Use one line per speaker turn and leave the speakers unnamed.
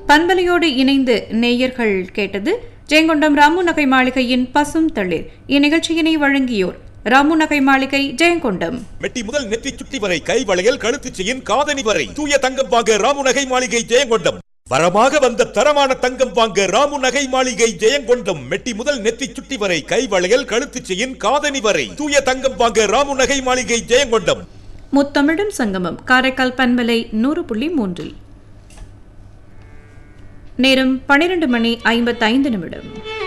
பண்பலையோடு இணைந்து நேயர்கள் கேட்டது ஜெயங்கொண்டம் ராமு நகை மாளிகையின் பசும் தளிர். இந்நிகழ்ச்சியினை வழங்கியோர் ராமு நகை மாளிகை, ஜெயங்கொண்டம்.
மெட்டி முதல் நெற்றி சுட்டி வரை, கை வளையல், கழுத்து செயின், காதணி வரை தூய தங்கம் வாங்க ராமு நகை மாளிகை, ஜெயங்கொண்டம். வரமாக வந்த தரமான தங்கம் வாங்க ராமு நகை மாளிகை, ஜெயங்கொண்டம். மெட்டி முதல் நெத்தி சுட்டி வரை, கை வளையல், கழுத்து செயின், காதணி வரை தூய தங்கம் வாங்க ராமு நகை மாளிகை, ஜெயங்கொண்டம்.
முத்தமிழும் சங்கமம் காரைக்கால் பண்பலை 100.3. நேரம் 12 மணி 55 நிமிடம்.